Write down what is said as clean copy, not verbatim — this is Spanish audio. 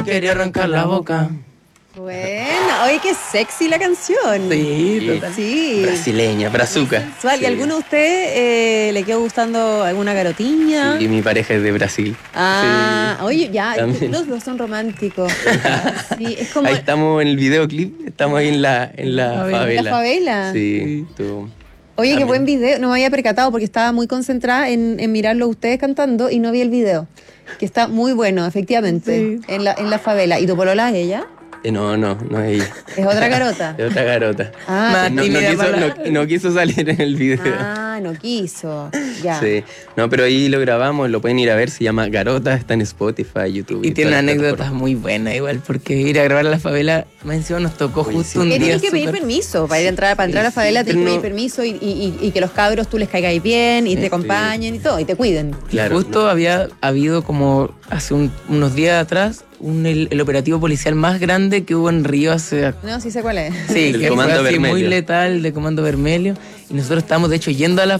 quería arrancar la boca. Bueno, oye, qué sexy la canción. Sí, total. Sí. Brasileña, brazuca. Sensual. Sí. ¿Y alguno de ustedes le quedó gustando alguna garotiña? Sí, mi pareja es de Brasil. Ah, oye, ya, También. los dos son románticos. Sí, es como Ahí estamos en el videoclip, estamos ahí en la ¿En la favela. favela? Sí, tú. Oye, qué También. buen video. No me había percatado porque estaba muy concentrada en mirarlo ustedes cantando y no vi el video. Que está muy bueno, efectivamente, Sí. en la favela. ¿Y tu polola es ella? No es ella. ¿Es otra garota? Es otra garota. Ah, Más No tímida quiso, para- no quiso salir en el video. no quiso. Ya. Sí. No, pero ahí lo grabamos, lo pueden ir a ver, se llama Garota, está en Spotify, YouTube. Y tiene todas las anécdotas plataformas. muy buenas igual, porque ir a grabar a la favela, más encima nos tocó Oye, justo sí. un Que día tienes que pedir súper- permiso para entrar a la favela, tienes que pedir pero permiso y que los cabros tú les caigáis bien y te acompañen y todo, y te cuiden. Claro, Justo había habido como hace unos días atrás el operativo policial más grande que hubo en Río hace... No, sí sé cuál es. Sí, El que Comando fue así muy Vermelho. letal, de Comando Vermelho. Y nosotros estábamos, de hecho, yendo a la